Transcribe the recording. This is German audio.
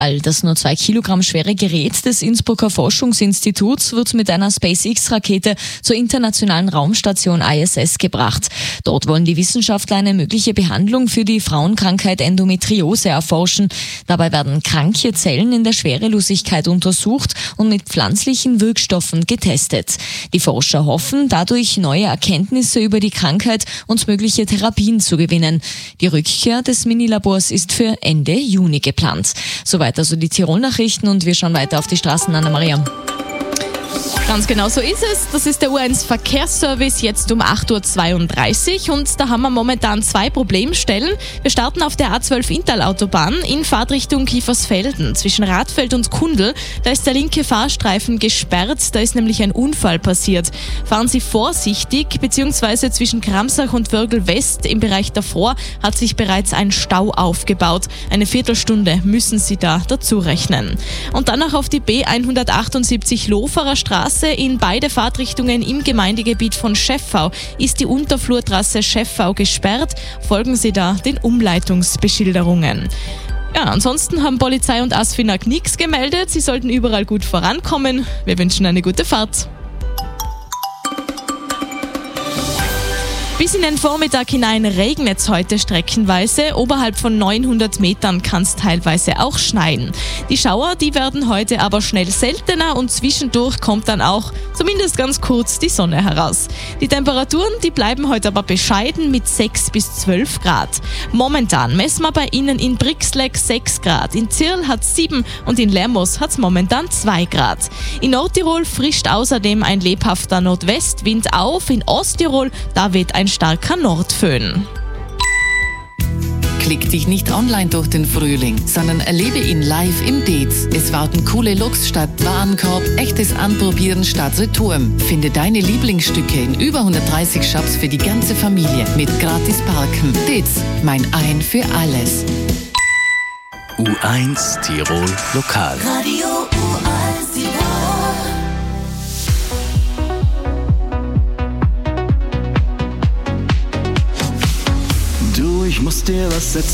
Das nur 2 Kilogramm schwere Gerät des Innsbrucker Forschungsinstituts wird mit einer SpaceX-Rakete zur internationalen Raumstation ISS gebracht. Dort wollen die Wissenschaftler eine mögliche Behandlung für die Frauenkrankheit Endometriose erforschen. Dabei werden kranke Zellen in der Schwerelosigkeit untersucht und mit pflanzlichen Wirkstoffen getestet. Die Forscher hoffen, dadurch neue Erkenntnisse über die Krankheit und mögliche Therapien zu gewinnen. Die Rückkehr des Minilabors ist für Ende Juni geplant. Soweit also die Tirol-Nachrichten und wir schauen weiter auf die Straßen, Anna-Maria. Ganz genau so ist es. Das ist der U1 Verkehrsservice jetzt um 8.32 Uhr und da haben wir momentan 2 Problemstellen. Wir starten auf der A12 Inntal-Autobahn in Fahrtrichtung Kiefersfelden zwischen Radfeld und Kundl. Da ist der linke Fahrstreifen gesperrt, da ist nämlich ein Unfall passiert. Fahren Sie vorsichtig, beziehungsweise zwischen Kramsach und Wörgl West im Bereich davor hat sich bereits ein Stau aufgebaut. Eine Viertelstunde müssen Sie da dazu rechnen. Und dann noch auf die B178 Loferer Straße in beide Fahrtrichtungen im Gemeindegebiet von Scheffau ist die Unterflurtrasse Scheffau gesperrt. Folgen Sie da den Umleitungsbeschilderungen. Ja, ansonsten haben Polizei und ASFINAG nichts gemeldet. Sie sollten überall gut vorankommen. Wir wünschen eine gute Fahrt. Bis in den Vormittag hinein regnet es heute streckenweise. Oberhalb von 900 Metern kann es teilweise auch schneien. Die Schauer, die werden heute aber schnell seltener und zwischendurch kommt dann auch, zumindest ganz kurz, die Sonne heraus. Die Temperaturen, die bleiben heute aber bescheiden mit 6 bis 12 Grad. Momentan messen wir bei Ihnen in Brixleck 6 Grad, in Zirl hat es 7 und in Lermoos hat es momentan 2 Grad. In Nordtirol frischt außerdem ein lebhafter Nordwestwind auf. In Osttirol, da weht ein starker Nordföhn. Klick dich nicht online durch den Frühling, sondern erlebe ihn live im Dez. Es warten coole Looks statt Warenkorb, echtes Anprobieren statt Retouren. Finde deine Lieblingsstücke in über 130 Shops für die ganze Familie mit gratis Parken. Dez, mein Ein für alles. U1 Tirol Lokal. Radio U1 Tirol. Ich muss dir was erzählen.